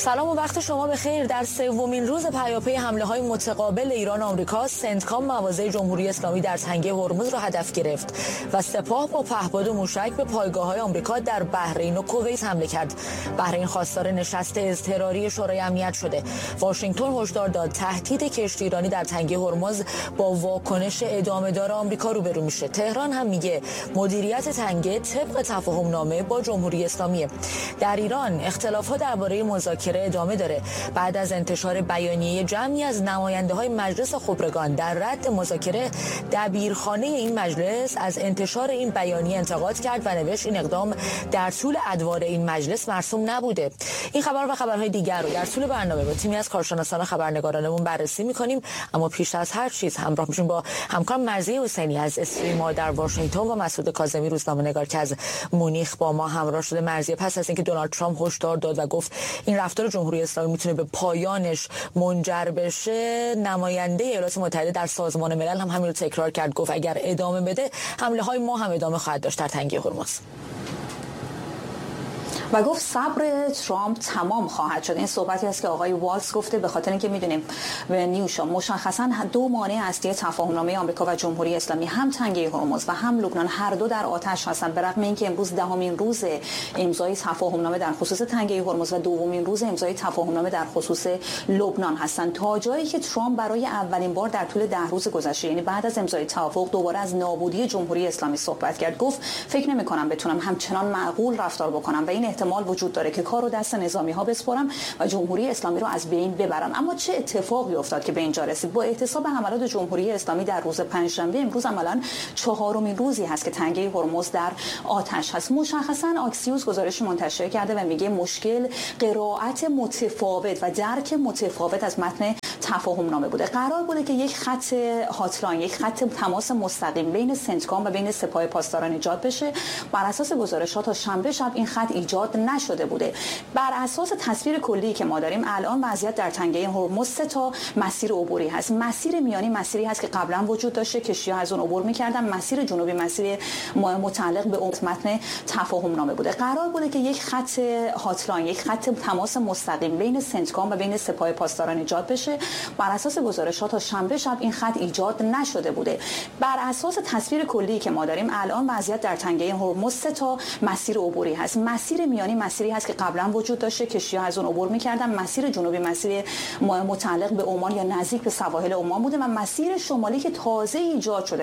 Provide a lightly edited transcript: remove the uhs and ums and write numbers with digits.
سلام و وقت شما بخیر. در سومین روز پیاپی حمله‌های متقابل ایران و آمریکا، سنتکام مواضع جمهوری اسلامی در تنگه هرمز را هدف گرفت و سپاه با پهپاد و موشک به پایگاه‌های آمریکا در بحرین و کویت حمله کرد. بحرین خواستار نشست اضطراری شورای امنیت شده. واشنگتن هشدار داد تهدید کشتی ایرانی در تنگه هرمز با واکنش ادامه‌دار آمریکا روبرو میشه. تهران هم میگه مدیریت تنگه طبق تفاهم‌نامه با جمهوری اسلامی. در ایران اختلافات درباره مذاکره ادامه داره. بعد از انتشار بیانیه جمعی از نماینده‌های مجلس خبرگان در رد مذاکره، دبیرخانه این مجلس از انتشار این بیانیه انتقاد کرد و نوشت این اقدام در طول ادوار این مجلس مرسوم نبوده. این خبر و خبرهای دیگر رو در طول برنامه با تیمی از کارشناسان و خبرنگارانمون بررسی می‌کنیم، اما پیش از هر چیز همراه میشیم با همکارم مرضیه حسینی از استریم در واشنگتن و مسعود کاظمی روزنامه‌نگار که از مونیخ با ما همراه شده. مرضیه، پس از اینکه دونالد ترامپ هشدار داد و گفت این رفتار جمهوری اسلامی میتونه به پایانش منجر بشه، نماینده ایالات متحده در سازمان ملل هم همین رو تکرار کرد. گفت اگر ادامه بده حمله‌های ما هم ادامه خواهد داشت در تنگه هرمز. و گفت صبر ترامپ تمام خواهد شد. این صحبتی است که آقای والز گفته، به خاطر اینکه میدونیم و نیوشا مشخصا دو مانع اصلی تفاهم‌نامه آمریکا و جمهوری اسلامی، هم تنگه هرمز و هم لبنان، هر دو در آتش هستند. برغم اینکه امروز دهمین روز امضای تفاهم‌نامه در خصوص تنگه هرمز و دومین روز امضای تفاهم‌نامه در خصوص لبنان هستند، تا جایی که ترامپ برای اولین بار در طول 10 روز گذشته، یعنی بعد از امضای توافق، دوباره از نابودی جمهوری اسلامی صحبت کرد. گفت فکر نمی‌کنم بتونم همچنان معقول رفتار بکنم و این احتمال وجود داره که کارو دست نظامی‌ها بسپارم و جمهوری اسلامی رو از بین ببرم. اما چه اتفاقی افتاد که به اینجا رسید؟ با احتساب حملات جمهوری اسلامی در روز پنجشنبه، امروز عملاً چهارمین روزی هست که تنگه هرمز در آتش هست. مشخصاً آکسیوس گزارش منتشر کرده و میگه مشکل قرائت متفاوت و درک متفاوت از متن تفاهم‌نامه بوده. قرار بوده که یک خط هاتلاین، یک خط تماس مستقیم بین سنتکام و بین سپاه پاسداران ایجاد بشه. بر اساس گزارشات تا شنبه شب این خط ایجاد نشده بوده. بر اساس تصویر کلی که ما داریم الان، وضعیت در تنگه هرمز 3 تا مسیر عبوری هست. مسیر میانی مسیری هست که قبلا وجود داشته، کشتی‌ها از اون عبور می‌کردن. مسیر جنوبی مسیر متعلق به متن تفاهم‌نامه بوده. قرار بوده که یک خط هاتلاین، یک خط تماس مستقیم بین سنتکام و بین سپاه پاسداران ایجاد بشه. بر اساس گزارشات تا شنبه شب این خط ایجاد نشده بوده. بر اساس تصویر کلی که ما داریم الان، وضعیت در تنگه هرمز 3 تا مسیر عبوری هست. مسیر میانی مسیری هست که قبلا وجود داشته، کشتی‌ها از اون عبور می‌کردن. مسیر جنوبی مسیر متعلق به عمان یا نزدیک به سواحل عمان بوده و مسیر شمالی که تازه ایجاد شده